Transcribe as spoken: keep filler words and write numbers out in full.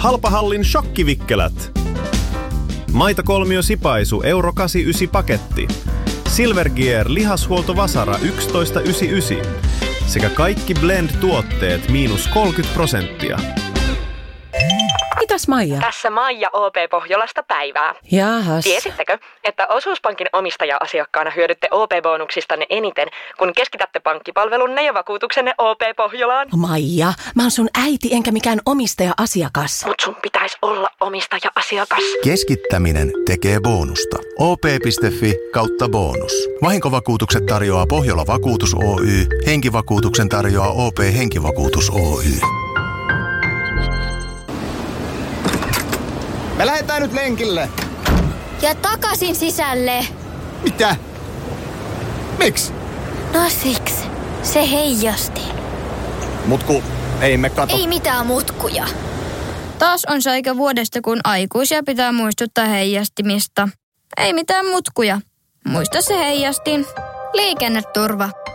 Halpahallin shokkivikkelät. Maitokolmio Sipaisu euro kahdeksankymmentäyhdeksän paketti. Silvergear lihashuolto Vasara yksitoista yhdeksänkymmentäyhdeksän. Sekä kaikki Blend-tuotteet miinus kolmekymmentä prosenttia. Mitäs Maija? Tässä Maija O P Pohjolasta päivää. Jaahas. Tiesittekö, että Osuuspankin omistaja-asiakkaana hyödytte O P-bonuksistanne eniten, kun keskitätte pankkipalvelunne ja vakuutuksenne O P Pohjolaan? Maija, mä oon sun äiti enkä mikään omistaja-asiakas. Mut sun pitäisi olla omistaja-asiakas. Keskittäminen tekee bonusta. O P piste fi kautta bonus. Vahinkovakuutukset tarjoaa Pohjola Vakuutus Oy. Henkivakuutuksen tarjoaa O P Henkivakuutus Oy. Me lähdetään nyt lenkille. Ja takaisin sisälle. Mitä? Miksi? No siksi. Se heijasti. Mutku, ei me kato. Ei mitään mutkuja. Taas on se aika vuodesta, kun aikuisia pitää muistuttaa heijastimista. Ei mitään mutkuja. Muista se heijastin. Liikenneturva.